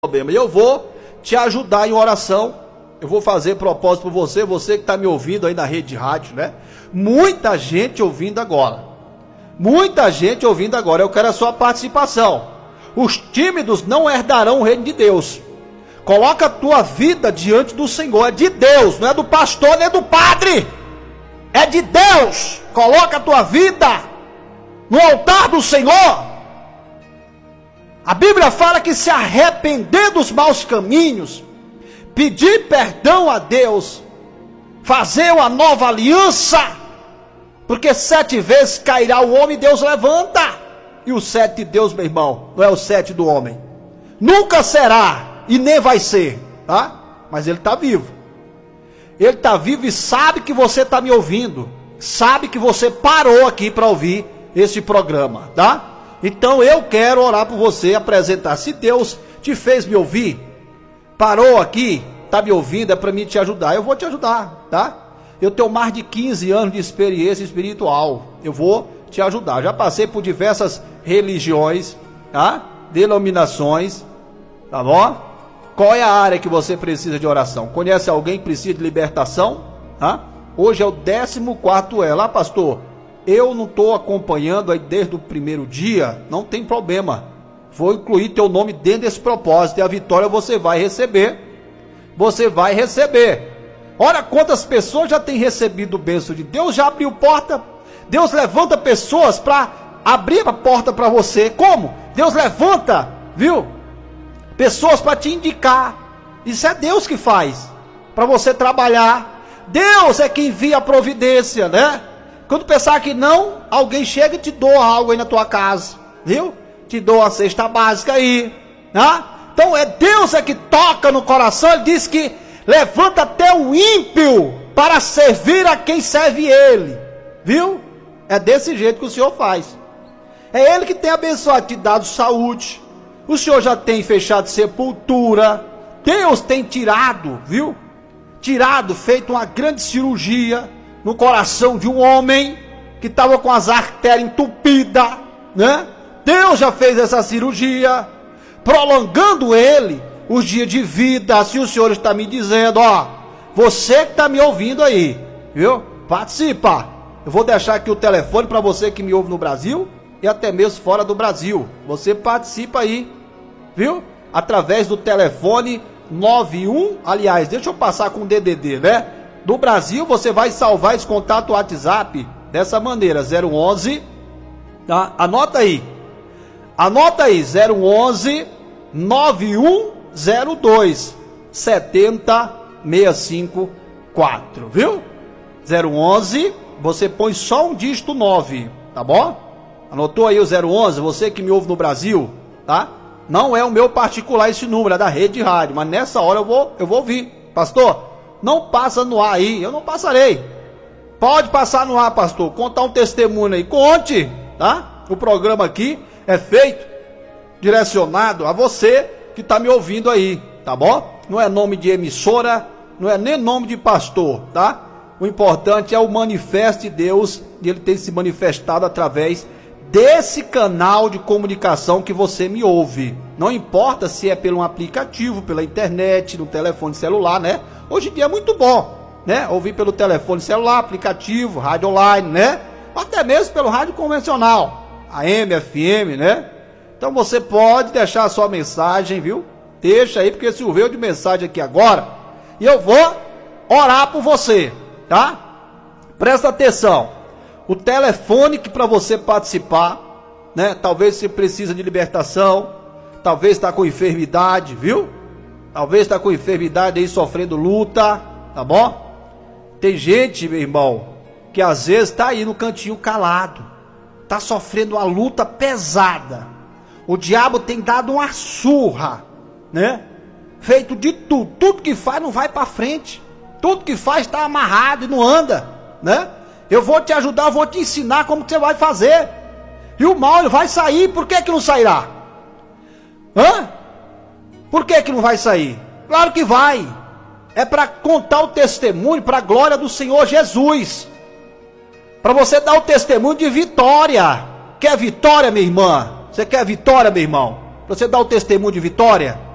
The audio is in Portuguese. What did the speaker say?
problema. E eu vou te ajudar em oração. Eu vou fazer propósito por você, você que está me ouvindo aí na rede de rádio, né? Muita gente ouvindo agora. Muita gente ouvindo agora. Eu quero a sua participação. Os tímidos não herdarão o reino de Deus. Coloca a tua vida diante do Senhor. É de Deus, não é do pastor nem do padre. É de Deus. Coloca a tua vida no altar do Senhor. A Bíblia fala que se arrepender dos maus caminhos, pedir perdão a Deus, fazer uma nova aliança, porque 7 vezes cairá o homem e Deus levanta. E o 7 de Deus, meu irmão, não é o 7 do homem. Nunca será e nem vai ser, tá? Mas ele está vivo. Ele está vivo e sabe que você está me ouvindo. Sabe que você parou aqui para ouvir esse programa, tá? Então eu quero orar por você, apresentar. Se Deus te fez me ouvir, parou aqui, está me ouvindo, é para mim te ajudar. Eu vou te ajudar, tá? Eu tenho mais de 15 anos de experiência espiritual. Eu vou te ajudar. Já passei por diversas religiões, tá? Denominações, tá bom? Qual é a área que você precisa de oração? Conhece alguém que precisa de libertação? Tá? Hoje é o 14º elo. Pastor, eu não estou acompanhando aí desde o primeiro dia. Não tem problema. Vou incluir teu nome dentro desse propósito. E a vitória você vai receber. Você vai receber. Olha quantas pessoas já têm recebido o bênção de Deus. Já abriu porta. Deus levanta pessoas para abrir a porta para você. Como? Deus levanta, viu? Pessoas para te indicar. Isso é Deus que faz. Para você trabalhar. Deus é quem envia a providência, né? Quando pensar que não, alguém chega e te doa algo aí na tua casa, viu? Te doa a cesta básica aí, né? Então é Deus é que toca no coração. Ele diz que levanta até o ímpio para servir a quem serve ele, viu? É desse jeito que o Senhor faz. É Ele que tem abençoado, te dado saúde. O Senhor já tem fechado sepultura. Deus tem tirado, viu? Tirado, feito uma grande cirurgia no coração de um homem que estava com as artérias entupidas, né? Deus já fez essa cirurgia, prolongando ele os dias de vida. Assim o Senhor está me dizendo, ó, você que está me ouvindo aí, viu? Participa. Eu vou deixar aqui o telefone para você que me ouve no Brasil e até mesmo fora do Brasil. Você participa aí, viu? Através do telefone 91, aliás, deixa eu passar com o DDD, né? Do Brasil, você vai salvar esse contato WhatsApp dessa maneira, 011, tá? Anota aí, 011 9102 70654, viu? 011, você põe só um dígito 9, tá bom? Anotou aí o 011, você que me ouve no Brasil, tá? Não é o meu particular esse número, é da rede de rádio, mas nessa hora eu vou ouvir. Pastor, não passa no ar aí, eu não passarei. Pode passar no ar, pastor, contar um testemunho aí, conte, tá? O programa aqui é feito, direcionado a você que está me ouvindo aí, tá bom? Não é nome de emissora, não é nem nome de pastor, tá? O importante é o manifesto de Deus, e Ele tem se manifestado através desse canal de comunicação que você me ouve. Não importa se é pelo aplicativo, pela internet, no telefone celular, né? Hoje em dia é muito bom, né? Ouvir pelo telefone celular, aplicativo, rádio online, né? Até mesmo pelo rádio convencional, AM, FM, né? Então você pode deixar a sua mensagem, viu? Deixa aí, porque choveu de mensagem aqui agora. E eu vou orar por você, tá? Presta atenção. O telefone que para você participar, né? Talvez você precisa de libertação, talvez está com enfermidade, viu? Talvez está com enfermidade aí, sofrendo luta, tá bom? Tem gente, meu irmão, que às vezes está aí no cantinho calado, está sofrendo uma luta pesada. O diabo tem dado uma surra, né? Feito de tudo que faz não vai para frente, tudo que faz está amarrado e não anda, né? Eu vou te ajudar, eu vou te ensinar como que você vai fazer. E o mal ele vai sair, por que que não sairá? Hã? Por que que não vai sair? Claro que vai. É para contar o testemunho para a glória do Senhor Jesus. Para você dar o testemunho de vitória. Quer vitória, minha irmã? Você quer vitória, meu irmão? Para você dar o testemunho de vitória?